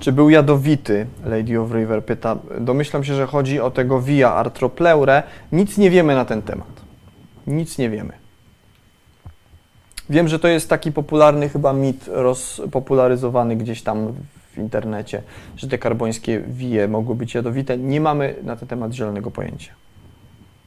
Czy był jadowity? Lady of River pyta. Domyślam się, że chodzi o tego Via arthropleurę. Nic nie wiemy na ten temat. Nic nie wiemy. Wiem, że to jest taki popularny chyba mit rozpopularyzowany gdzieś tam w internecie, że te karbońskie wije mogły być jadowite. Nie mamy na ten temat zielonego pojęcia.